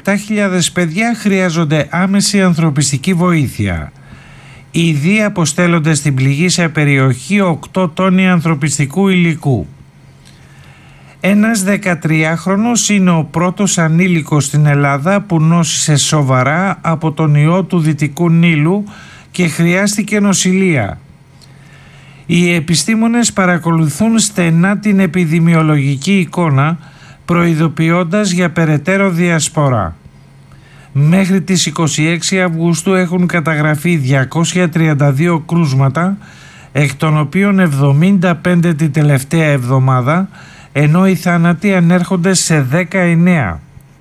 7.000 παιδιά χρειάζονται άμεση ανθρωπιστική βοήθεια. Ήδη αποστέλλονται στην πληγήσια περιοχή 8 τόνοι ανθρωπιστικού υλικού. Ένας 13χρονος είναι ο πρώτος ανήλικος στην Ελλάδα που νόσησε σοβαρά από τον ιό του Δυτικού Νείλου και χρειάστηκε νοσηλεία. Οι επιστήμονες παρακολουθούν στενά την επιδημιολογική εικόνα, προειδοποιώντας για περαιτέρω διασπορά. Μέχρι τις 26 Αυγούστου έχουν καταγραφεί 232 κρούσματα, εκ των οποίων 75 την τελευταία εβδομάδα, ενώ οι θάνατοι ανέρχονται σε 19.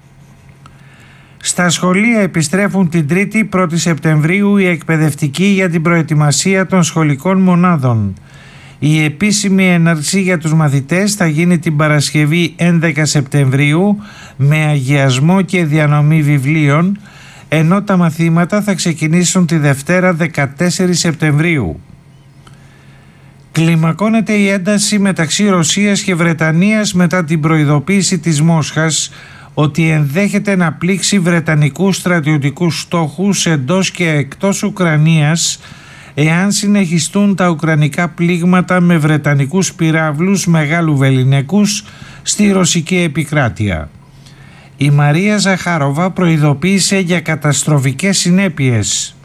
Στα σχολεία επιστρέφουν την 1η Σεπτεμβρίου οι εκπαιδευτικοί για την προετοιμασία των σχολικών μονάδων. Η επίσημη έναρξη για τους μαθητές θα γίνει την Παρασκευή 11 Σεπτεμβρίου με αγιασμό και διανομή βιβλίων, ενώ τα μαθήματα θα ξεκινήσουν τη Δευτέρα 14 Σεπτεμβρίου. Κλιμακώνεται η ένταση μεταξύ Ρωσίας και Βρετανίας μετά την προειδοποίηση της Μόσχας ότι ενδέχεται να πλήξει βρετανικούς στρατιωτικούς στόχους εντός και εκτός Ουκρανίας εάν συνεχιστούν τα ουκρανικά πλήγματα με βρετανικούς πυράβλους μεγάλου βεληνικούς στη ρωσική επικράτεια. Η Μαρία Ζαχάροβα προειδοποίησε για καταστροφικές συνέπειες.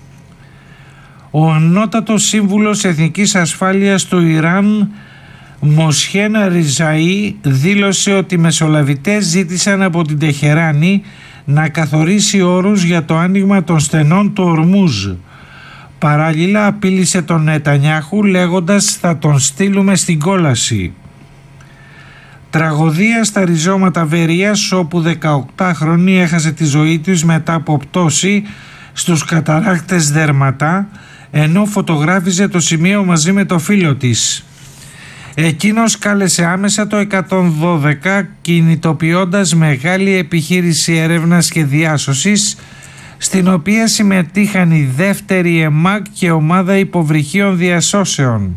Ο ανώτατος σύμβουλος Εθνικής Ασφάλειας του Ιράν, Μοσχένα Ριζαή, δήλωσε ότι οι μεσολαβητές ζήτησαν από την Τεχεράνη να καθορίσει όρους για το άνοιγμα των στενών του Ορμούζ. Παράλληλα απείλησε τον Νετανιάχου λέγοντας «θα τον στείλουμε στην κόλαση». Τραγωδία στα ριζώματα Βερίας, όπου 18χρονη έχασε τη ζωή της μετά από πτώση στους καταράκτες Δέρματα, ενώ φωτογράφιζε το σημείο μαζί με το φίλο της. Εκείνος κάλεσε άμεσα το 112, κινητοποιώντας μεγάλη επιχείρηση έρευνας και διάσωσης, στην οποία συμμετείχαν η δεύτερη ΕΜΑΚ και ομάδα υποβρυχίων διασώσεων.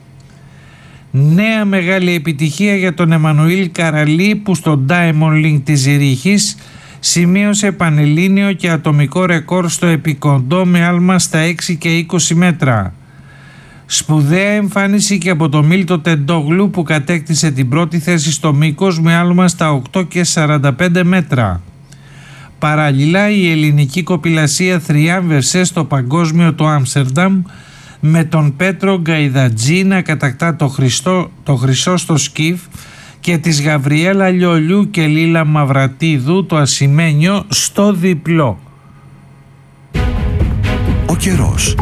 Νέα μεγάλη επιτυχία για τον Εμμανουήλ Καραλή, που στο Diamond Link της Ζηρίχης σημείωσε πανελλήνιο και ατομικό ρεκόρ στο επικοντό με άλμα στα 6 και 20 μέτρα. Σπουδαία εμφάνιση και από τον Μίλτο Τεντόγλου, που κατέκτησε την πρώτη θέση στο μήκος με άλμα στα 8 και 45 μέτρα. Παράλληλα, η ελληνική κοπηλασία θριάμβευσε στο παγκόσμιο του Άμστερνταμ με τον Πέτρο Γκαϊδατζή να κατακτά το χρυσό στο σκιφ και της Γαβριέλα Λιολιού και Λίλα Μαυρατίδου το ασημένιο στο διπλό. Ο καιρός.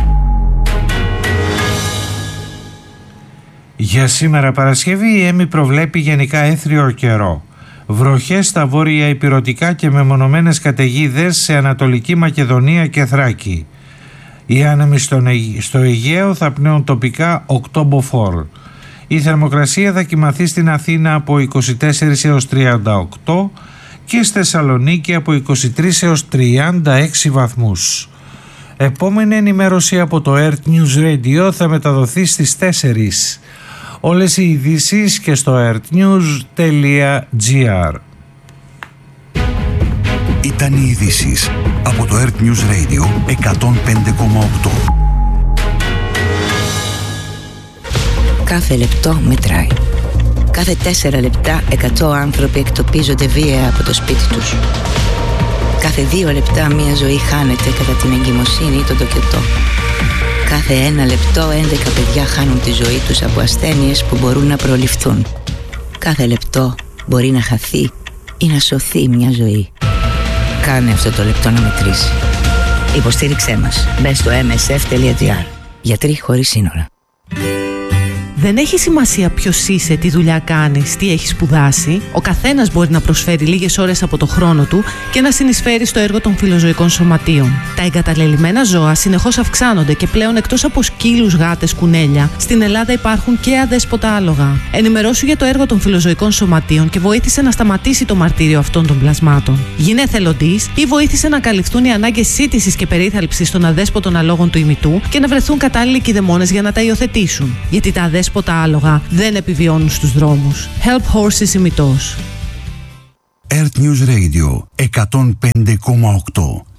Για σήμερα Παρασκευή η ΕΜΗ προβλέπει γενικά έθριο καιρό. Βροχές στα βόρεια ηπειρωτικά και μεμονωμένες καταιγίδες σε Ανατολική Μακεδονία και Θράκη. Οι άνεμοι στο Αιγαίο θα πνέουν τοπικά 8 μποφόρ. Η θερμοκρασία θα κυμαθεί στην Αθήνα από 24 έως 38 και στη Θεσσαλονίκη από 23 έως 36 βαθμούς. Επόμενη ενημέρωση από το Earth News Radio θα μεταδοθεί στις 4. Όλες οι ειδήσεις και στο earthnews.gr. Ήταν οι ειδήσεις από το Earth News Radio 105,8. Κάθε λεπτό μετράει. Κάθε 4 λεπτά 100 άνθρωποι εκτοπίζονται βία από το σπίτι τους. Κάθε 2 λεπτά μία ζωή χάνεται κατά την εγκυμοσύνη ή τον τοκετό. Κάθε 1 λεπτό 11 παιδιά χάνουν τη ζωή τους από ασθένειες που μπορούν να προληφθούν. Κάθε λεπτό μπορεί να χαθεί ή να σωθεί μια ζωή. Κάνε αυτό το λεπτό να μετρήσει. Υποστήριξέ μας. Μπες στο msf.gr. Γιατροί χωρίς σύνορα. Δεν έχει σημασία ποιος είσαι, τι δουλειά κάνεις, τι έχεις σπουδάσει. Ο καθένας μπορεί να προσφέρει λίγες ώρες από το χρόνο του και να συνεισφέρει στο έργο των φιλοζωικών σωματείων. Τα εγκαταλελειμμένα ζώα συνεχώς αυξάνονται και πλέον εκτός από σκύλους, γάτες, κουνέλια, στην Ελλάδα υπάρχουν και αδέσποτα άλογα. Ενημερώσου για το έργο των φιλοζωικών σωματείων και βοήθησε να σταματήσει το μαρτύριο αυτών των πλασμάτων. Γίνε εθελοντής ή βοήθησε να καλυφθούν οι ανάγκες σύτησης και περίθαλψης των αδέσποτων αλόγων του ημιτού και να βρεθούν κατάλληλοι κηδεμόνες για να τα υιοθετήσουν. Γιατί τα αδέσποτα άλογα δεν επιβιώνουν στους δρόμους. Help Horses ημιτός. Earth News Radio 105,8.